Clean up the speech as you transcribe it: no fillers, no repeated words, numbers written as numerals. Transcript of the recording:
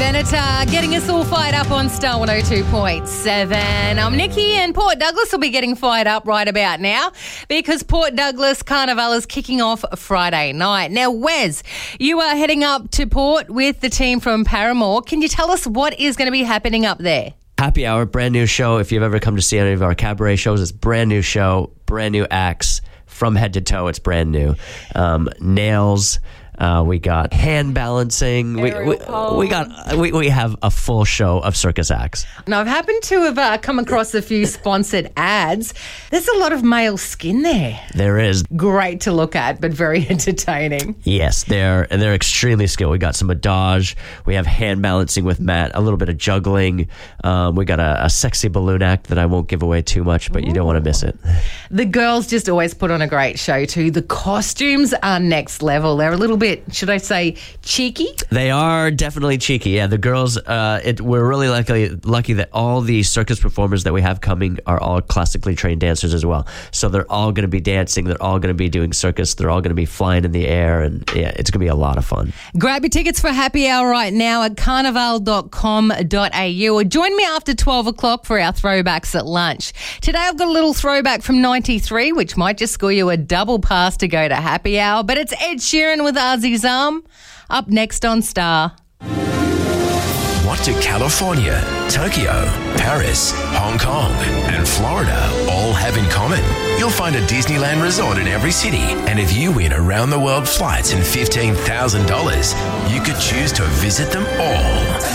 Venator getting us all fired up on Star 102.7. I'm Nikki, and Port Douglas will be getting fired up right about now because Port Douglas Carnival is kicking off Friday night. Now, Wes, you are heading up to Port with the team from Paramore. Can you tell us what is going to be happening up there? Happy Hour, brand new show. If you've ever come to see any of our cabaret shows, it's brand new show, brand new acts. From head to toe, it's brand new. Nails. We got hand balancing. We have a full show of circus acts. Now, I've happened to have come across a few sponsored ads. There's a lot of male skin there. There is. Great to look at, but very entertaining. Yes, they're extremely skilled. We got some adage. We have hand balancing with Matt, a little bit of juggling. We got a sexy balloon act that I won't give away too much, but you don't want to miss it. The girls just always put on a great show too. The costumes are next level. They're a little bit, should I say, cheeky? They are definitely cheeky. Yeah, the girls, we're really lucky that all the circus performers that we have coming are all classically trained dancers as well. So they're all going to be dancing. They're all going to be doing circus. They're all going to be flying in the air. And yeah, it's going to be a lot of fun. Grab your tickets for Happy Hour right now at carnival.com.au or join me after 12 o'clock for our throwbacks at lunch. Today I've got a little throwback from 93, which might just score you a double pass to go to Happy Hour. But it's Ed Sheeran with Ozzy's Arm up next on Star. What do California, Tokyo, Paris, Hong Kong and Florida all have in common? You'll find a Disneyland resort in every city, and if you win around-the-world flights and $15,000, you could choose to visit them all.